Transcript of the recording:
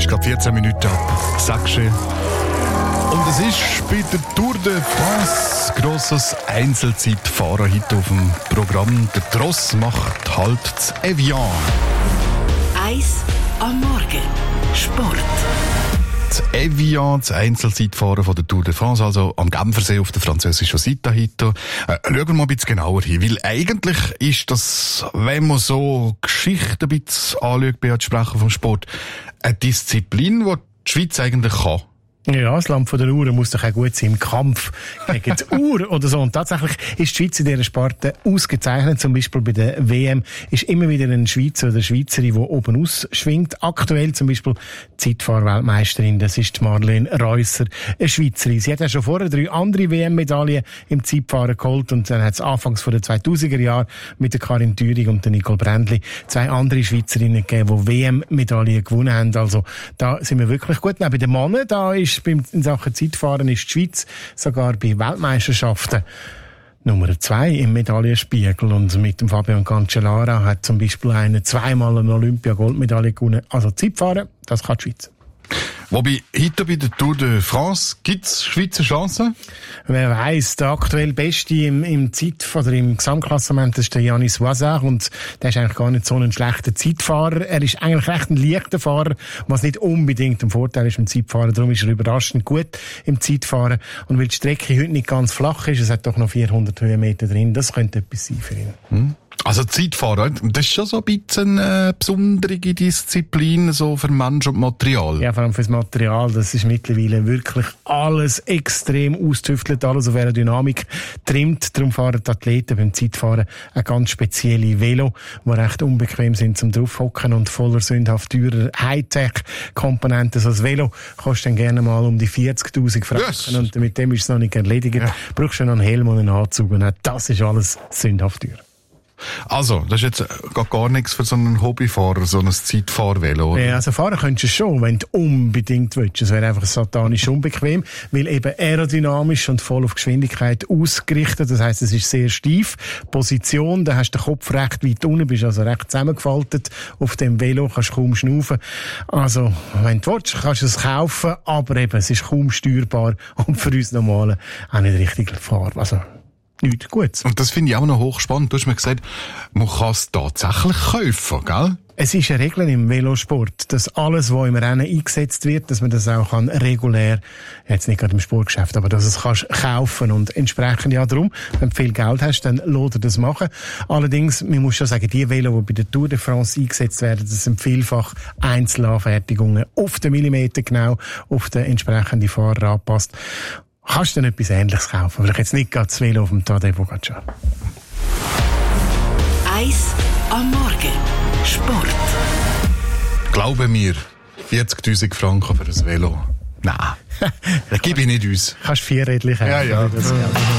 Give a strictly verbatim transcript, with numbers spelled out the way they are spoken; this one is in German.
gerade vierzehn Minuten ab sechs. Und es ist bei der Tour de France grosses Einzelzeitfahren heute auf dem Programm. Der Tross macht halt das Evian. Eis am Morgen. Sport. Das Evian, das Einzelzeitfahren von der Tour de France, also am Genfersee auf der französischen Seite heute. Äh, schauen wir mal ein bisschen genauer hin, weil eigentlich ist das, wenn man so Geschichte ein bisschen anschaut, bei Sprechen vom Sport, eine Disziplin, die die Schweiz eigentlich kann. Ja, das Land von der Uhr muss doch auch gut sein im Kampf gegen die Uhr oder so. Und tatsächlich ist die Schweiz in dieser Sparte ausgezeichnet. Zum Beispiel bei der W M ist immer wieder ein Schweizer oder eine Schweizerin, die oben ausschwingt. Aktuell zum Beispiel Zeitfahr-Weltmeisterin, das ist Marlene Reusser, eine Schweizerin. Sie hat ja schon vorher drei andere W M-Medaillen im Zeitfahren geholt und dann hat es anfangs von den zweitausender Jahren mit der Karin Thüring und der Nicole Brändli zwei andere Schweizerinnen gegeben, die W M-Medaillen gewonnen haben. Also da sind wir wirklich gut. Neben den Männern, da ist in Sachen Zeitfahren ist die Schweiz sogar bei Weltmeisterschaften Nummer zwei im Medaillenspiegel. Und mit dem Fabian Cancellara hat zum Beispiel einer zweimal eine Olympia-Goldmedaille gewonnen. Also Zeitfahren, das kann die Schweiz. Wobei, heute bei der Tour de France gibt es Schweizer Chancen? Wer weiss, der aktuell Beste im, im Zeit- oder im Gesamtklassement ist der Yannis Voisard und der ist eigentlich gar nicht so ein schlechter Zeitfahrer. Er ist eigentlich recht ein leichter Fahrer, was nicht unbedingt ein Vorteil ist im Zeitfahren. Darum ist er überraschend gut im Zeitfahren. Und weil die Strecke heute nicht ganz flach ist, es hat doch noch vierhundert Höhenmeter drin, das könnte etwas sein für ihn. Hm. Also Zeitfahren, das ist schon so ein bisschen eine besondere Disziplin, so für Mensch und Material. Ja, vor allem fürs Material, das ist mittlerweile wirklich alles extrem austüftelt, alles auf Aerodynamik trimmt. Darum fahren die Athleten beim Zeitfahren eine ganz spezielle Velo, die recht unbequem sind zum draufhocken und voller sündhaft teurer Hightech-Komponenten. So ein Velo kostet dann gerne mal um die vierzigtausend Franken yes. Und mit dem ist es noch nicht erledigt. Ja. Brauchst du noch einen Helm und einen Anzug und das ist alles sündhaft teuer. Also, das ist jetzt gar, gar nichts für so einen Hobbyfahrer, so ein Zeitfahrvelo, oder? Ja, also fahren könntest du schon, wenn du unbedingt willst. Es wäre einfach satanisch unbequem, weil eben aerodynamisch und voll auf Geschwindigkeit ausgerichtet. Das heisst, es ist sehr steif. Position, da hast du den Kopf recht weit unten, bist also recht zusammengefaltet. Auf dem Velo kannst du kaum schnaufen. Also, wenn du willst, kannst du es kaufen, aber eben, es ist kaum steuerbar und für uns Normalen auch nicht richtig fahrbar. Also, nichts Gutes. Und das finde ich auch noch hochspannend. Du hast mir gesagt, man kann es tatsächlich kaufen, gell? Es ist eine Regel im Velosport, dass alles, was im Rennen eingesetzt wird, dass man das auch kann regulär, jetzt nicht gerade im Sportgeschäft, aber dass es kannst kaufen und entsprechend ja darum, wenn du viel Geld hast, dann lohnt dir das machen. Allerdings, man muss schon sagen, die Velo, die bei der Tour de France eingesetzt werden, das sind vielfach Einzelanfertigungen auf den Millimeter genau, auf den entsprechenden Fahrer angepasst. Kannst du dann etwas Ähnliches kaufen? Vielleicht jetzt nicht gerade das Velo auf dem Tadej Pogacar. Eis am Morgen. Sport. Glaube mir, vierzigtausend Franken für ein Velo. Nein, das gebe ich nicht uns. Kannst vierrädlich haben. Ja, ja.